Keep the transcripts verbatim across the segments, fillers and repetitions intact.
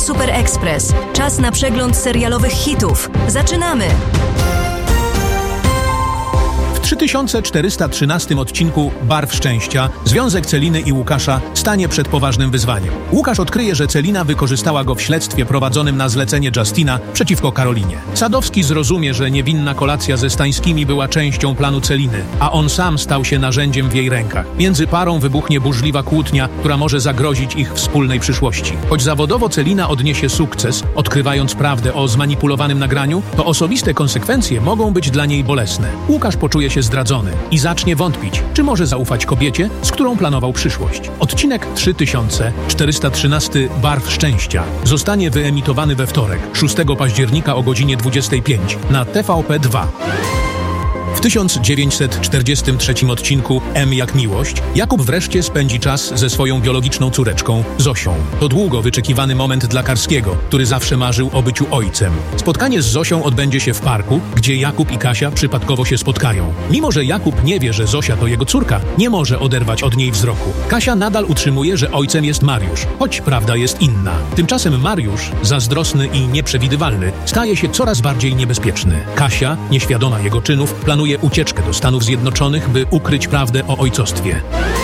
Super Express. Czas na przegląd serialowych hitów. Zaczynamy! W trzy tysiące czterysta trzynastym odcinku Barw Szczęścia związek Celiny i Łukasza stanie przed poważnym wyzwaniem. Łukasz odkryje, że Celina wykorzystała go w śledztwie prowadzonym na zlecenie Justina przeciwko Karolinie. Sadowski zrozumie, że niewinna kolacja ze Stańskimi była częścią planu Celiny, a on sam stał się narzędziem w jej rękach. Między parą wybuchnie burzliwa kłótnia, która może zagrozić ich wspólnej przyszłości. Choć zawodowo Celina odniesie sukces, odkrywając prawdę o zmanipulowanym nagraniu, to osobiste konsekwencje mogą być dla niej bolesne. Łukasz poczuje się zdradzony i zacznie wątpić, czy może zaufać kobiecie, z którą planował przyszłość. Odcinek trzy tysiące czterysta trzynasty Barw Szczęścia zostanie wyemitowany we wtorek, szóstego października o godzinie dwudziestej piątej na T V P dwa. W tysiąc dziewięćset czterdziestym trzecim odcinku M jak miłość Jakub wreszcie spędzi czas ze swoją biologiczną córeczką Zosią. To długo wyczekiwany moment dla Karskiego, który zawsze marzył o byciu ojcem. Spotkanie z Zosią odbędzie się w parku, gdzie Jakub i Kasia przypadkowo się spotkają. Mimo że Jakub nie wie, że Zosia to jego córka, nie może oderwać od niej wzroku. Kasia nadal utrzymuje, że ojcem jest Mariusz, choć prawda jest inna. Tymczasem Mariusz, zazdrosny i nieprzewidywalny, staje się coraz bardziej niebezpieczny. Kasia, nieświadoma jego czynów, planuje ucieczkę do Stanów Zjednoczonych, by ukryć prawdę o ojcostwie.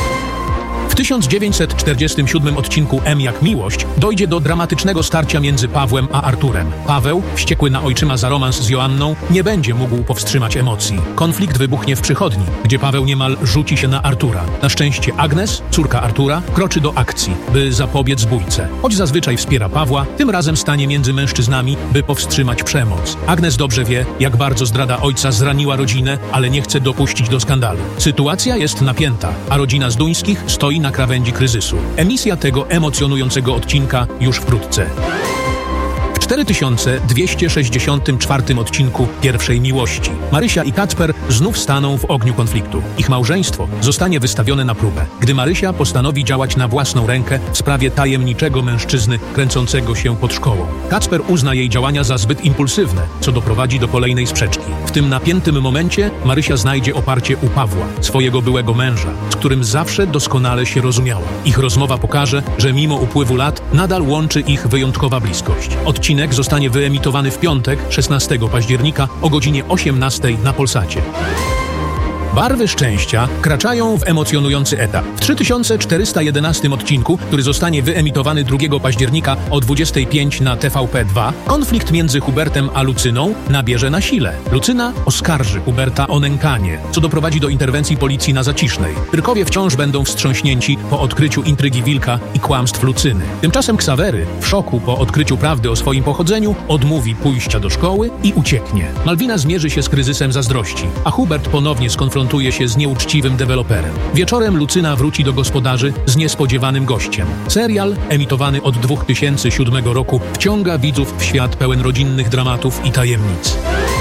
W tysiąc dziewięćset czterdziestym siódmym odcinku M jak miłość dojdzie do dramatycznego starcia między Pawłem a Arturem. Paweł, wściekły na ojczyma za romans z Joanną, nie będzie mógł powstrzymać emocji. Konflikt wybuchnie w przychodni, gdzie Paweł niemal rzuci się na Artura. Na szczęście Agnes, córka Artura, kroczy do akcji, by zapobiec bójce. Choć zazwyczaj wspiera Pawła, tym razem stanie między mężczyznami, by powstrzymać przemoc. Agnes dobrze wie, jak bardzo zdrada ojca zraniła rodzinę, ale nie chce dopuścić do skandalu. Sytuacja jest napięta, a rodzina Zduńskich stoi na krawędzi kryzysu. Emisja tego emocjonującego odcinka już wkrótce. W cztery tysiące dwieście sześćdziesiątym czwartym odcinku Pierwszej Miłości Marysia i Kacper znów staną w ogniu konfliktu. Ich małżeństwo zostanie wystawione na próbę, gdy Marysia postanowi działać na własną rękę w sprawie tajemniczego mężczyzny kręcącego się pod szkołą. Kacper uzna jej działania za zbyt impulsywne, co doprowadzi do kolejnej sprzeczki. W tym napiętym momencie Marysia znajdzie oparcie u Pawła, swojego byłego męża, z którym zawsze doskonale się rozumiała. Ich rozmowa pokaże, że mimo upływu lat nadal łączy ich wyjątkowa bliskość. Odcinek zostanie wyemitowany w piątek, szesnastego października o godzinie osiemnastej na Polsacie. Barwy Szczęścia kraczają w emocjonujący etap. W trzy tysiące czterysta jedenastym odcinku, który zostanie wyemitowany drugiego października o dwudziestej piątej na T V P dwa, konflikt między Hubertem a Lucyną nabierze na sile. Lucyna oskarży Huberta o nękanie, co doprowadzi do interwencji policji na Zacisznej. Pyrkowie wciąż będą wstrząśnięci po odkryciu intrygi Wilka i kłamstw Lucyny. Tymczasem Ksawery, w szoku po odkryciu prawdy o swoim pochodzeniu, odmówi pójścia do szkoły i ucieknie. Malwina zmierzy się z kryzysem zazdrości, a Hubert ponownie skonfrontuje się z nieuczciwym deweloperem. Wieczorem Lucyna wróci do gospodarzy z niespodziewanym gościem. Serial, emitowany od dwa tysiące siódmego roku, wciąga widzów w świat pełen rodzinnych dramatów i tajemnic.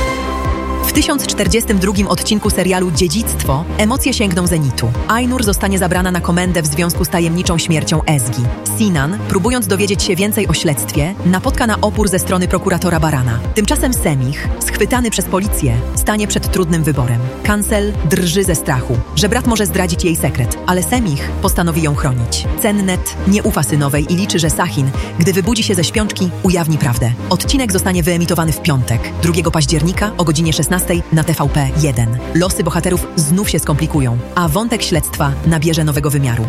W tysiąc czterdziestym drugim odcinku serialu Dziedzictwo emocje sięgną zenitu. Ainur zostanie zabrana na komendę w związku z tajemniczą śmiercią Ezgi. Sinan, próbując dowiedzieć się więcej o śledztwie, napotka na opór ze strony prokuratora Barana. Tymczasem Semich, schwytany przez policję, stanie przed trudnym wyborem. Kancel drży ze strachu, że brat może zdradzić jej sekret, ale Semich postanowi ją chronić. Cennet nie ufa synowej i liczy, że Sahin, gdy wybudzi się ze śpiączki, ujawni prawdę. Odcinek zostanie wyemitowany w piątek, drugiego października o godzinie szesnastej na T V P jeden. Losy bohaterów znów się skomplikują, a wątek śledztwa nabierze nowego wymiaru.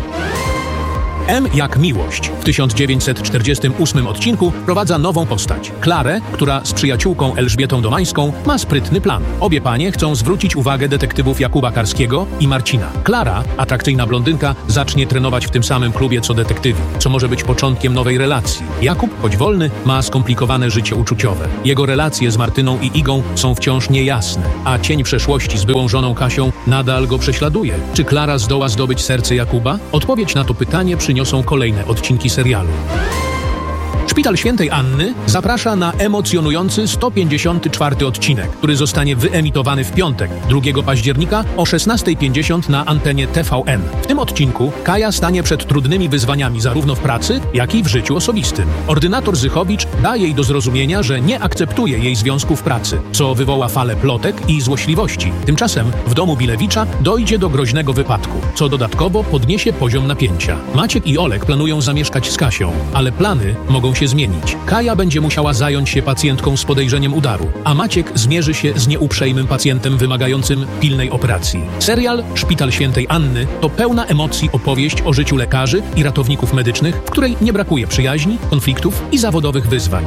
M jak miłość w tysiąc dziewięćset czterdziestym ósmym odcinku wprowadza nową postać. Klarę, która z przyjaciółką Elżbietą Domańską ma sprytny plan. Obie panie chcą zwrócić uwagę detektywów Jakuba Karskiego i Marcina. Klara, atrakcyjna blondynka, zacznie trenować w tym samym klubie co detektywi, co może być początkiem nowej relacji. Jakub, choć wolny, ma skomplikowane życie uczuciowe. Jego relacje z Martyną i Igą są wciąż niejasne, a cień przeszłości z byłą żoną Kasią nadal go prześladuje. Czy Klara zdoła zdobyć serce Jakuba? Odpowiedź na to pytanie przyniosą kolejne odcinki serialu. Szpital Świętej Anny zaprasza na emocjonujący sto pięćdziesiąty czwarty odcinek, który zostanie wyemitowany w piątek, drugiego października o szesnastej pięćdziesiąt na antenie T V N. W tym odcinku Kaja stanie przed trudnymi wyzwaniami zarówno w pracy, jak i w życiu osobistym. Ordynator Zychowicz da jej do zrozumienia, że nie akceptuje jej związku w pracy, co wywoła falę plotek i złośliwości. Tymczasem w domu Bilewicza dojdzie do groźnego wypadku, co dodatkowo podniesie poziom napięcia. Maciek i Olek planują zamieszkać z Kasią, ale plany mogą się się zmienić. Kaja będzie musiała zająć się pacjentką z podejrzeniem udaru, a Maciek zmierzy się z nieuprzejmym pacjentem wymagającym pilnej operacji. Serial Szpital Świętej Anny to pełna emocji opowieść o życiu lekarzy i ratowników medycznych, w której nie brakuje przyjaźni, konfliktów i zawodowych wyzwań.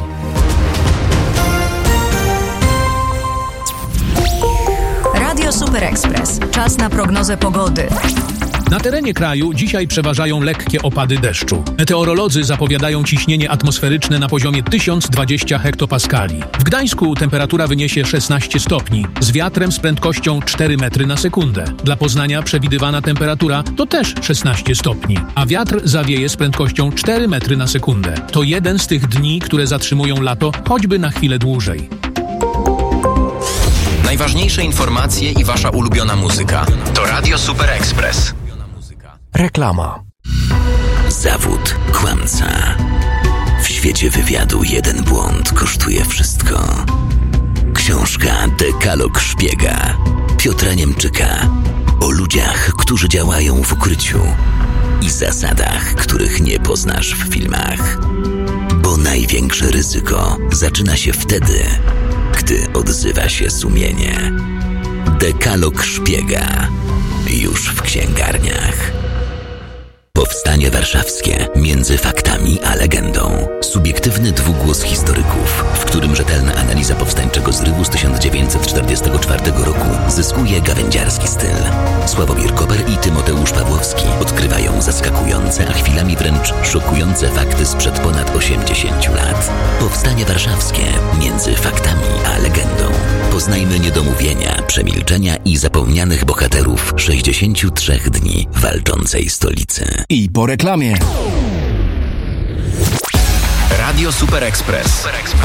Radio Super Express. Czas na prognozę pogody. Na terenie kraju dzisiaj przeważają lekkie opady deszczu. Meteorolodzy zapowiadają ciśnienie atmosferyczne na poziomie tysiąc dwadzieścia hektopaskali. W Gdańsku temperatura wyniesie szesnaście stopni, z wiatrem z prędkością cztery metry na sekundę. Dla Poznania przewidywana temperatura to też szesnaście stopni, a wiatr zawieje z prędkością cztery metry na sekundę. To jeden z tych dni, które zatrzymują lato choćby na chwilę dłużej. Najważniejsze informacje i wasza ulubiona muzyka to Radio Super Express. Reklama. Zawód kłamca. W świecie wywiadu jeden błąd kosztuje wszystko. Książka Dekalog Szpiega Piotra Niemczyka o ludziach, którzy działają w ukryciu i zasadach, których nie poznasz w filmach. Bo największe ryzyko zaczyna się wtedy, gdy odzywa się sumienie. Dekalog Szpiega już w księgarniach. Powstanie warszawskie między faktami a legendą. Subiektywny dwugłos historyków, w którym rzetelna analiza powstańczego zrywu z tysiąc dziewięćset czterdziestego czwartego roku zyskuje gawędziarski styl. Sławomir Koper i Tymoteusz Pawłowski odkrywają zaskakujące, a chwilami wręcz szokujące fakty sprzed ponad osiemdziesięciu lat. Powstanie warszawskie między faktami a legendą. Poznajmy niedomówienia, przemilczenia i zapomnianych bohaterów sześćdziesięciu trzech dni walczącej stolicy. I po reklamie. Radio Super Express.